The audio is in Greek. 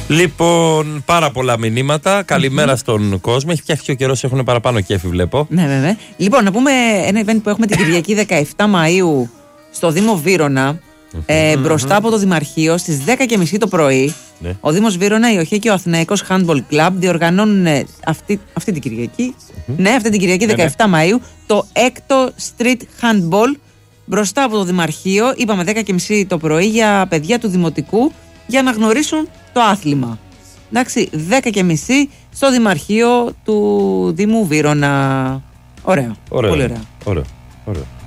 Λοιπόν, πάρα πολλά μηνύματα. Καλημέρα στον κόσμο. Έχει φτιάξει ο καιρός, έχουν παραπάνω κέφι, βλέπω. Ναι, βέβαια. Λοιπόν, να πούμε ένα event που έχουμε την Κυριακή 17 Μαΐου στο Δήμο Βύρωνα. Μπροστά από το Δημαρχείο στις 10:30 το πρωί. Ναι. Ο Δήμος Βύρωνα, η ΟΧΕ και ο Αθηναϊκός Handball Club διοργανώνουν αυτή την Κυριακή. Ναι, αυτή την Κυριακή 17 Μαΐου το 6ο Street Handball μπροστά από το Δημαρχείο. Είπαμε 10:30 το πρωί για παιδιά του Δημοτικού για να γνωρίσουν το άθλημα. Εντάξει, 10:30 στο Δημαρχείο του Δήμου Βύρωνα. Ωραίο. Πολύ ωραίο. Ωραίο.